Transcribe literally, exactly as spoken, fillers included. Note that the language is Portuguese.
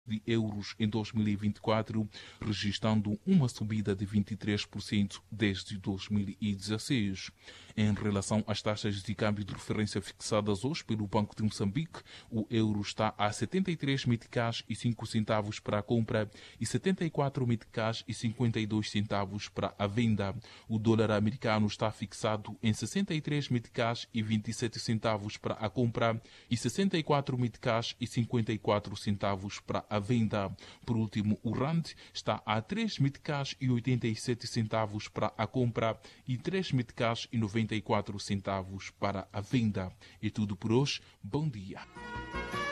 de euros em dois mil e vinte e quatro, registrando uma subida de vinte e três por cento desde dois mil e dezesseis. Em relação às taxas de câmbio de referência fixadas hoje pelo Banco de Moçambique, o euro está a setenta e três meticais e cinco centavos para a compra e setenta e quatro meticais e cinquenta e dois centavos para a venda. O dólar americano está fixado em sessenta e três meticais e vinte e sete centavos para a compra e sessenta e quatro meticais e cinquenta e quatro centavos para a venda. Por último, o rand está a três meticais e oitenta e sete centavos para a compra e três meticais e noventa e quatro centavos para a venda. É tudo por hoje. Bom dia.